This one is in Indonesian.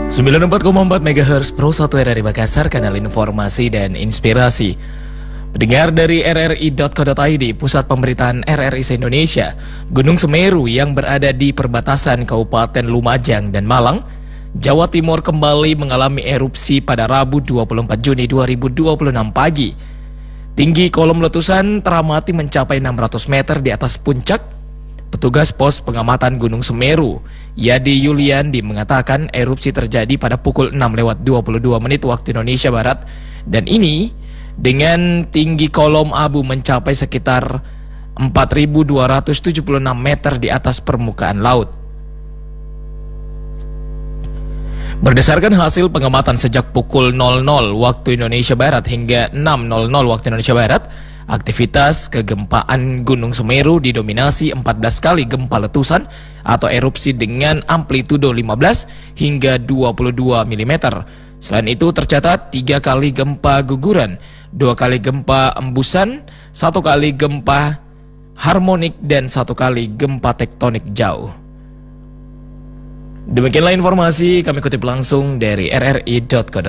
94,4 MHz Pro 1 RRI Makassar, kanal informasi dan inspirasi. Pendengar dari rri.co.id, pusat pemberitaan RRI se-Indonesia, Gunung Semeru yang berada di perbatasan Kabupaten Lumajang dan Malang, Jawa Timur kembali mengalami erupsi pada Rabu 24 Juni 2026 pagi. Tinggi kolom letusan teramati mencapai 600 meter di atas puncak. Petugas pos pengamatan Gunung Semeru, Yadi Yuliandi, mengatakan erupsi terjadi pada pukul 6:22 waktu Indonesia Barat, dan ini dengan tinggi kolom abu mencapai sekitar 4.276 meter di atas permukaan laut. Berdasarkan hasil pengamatan sejak pukul 00 waktu Indonesia Barat hingga 6:00 waktu Indonesia Barat, aktivitas kegempaan Gunung Semeru didominasi 14 kali gempa letusan atau erupsi dengan amplitudo 15 hingga 22 mm. Selain itu tercatat 3 kali gempa guguran, 2 kali gempa embusan, 1 kali gempa harmonik, dan 1 kali gempa tektonik jauh. Demikianlah informasi kami kutip langsung dari rri.co.id.